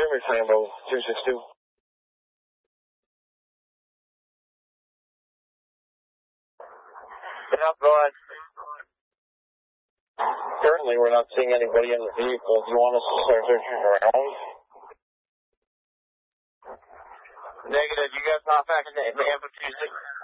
Denver Tango 262. Yeah, go ahead. Currently, we're not seeing anybody in the vehicle. Do you want us to start searching around? Negative. You guys not back in the infantry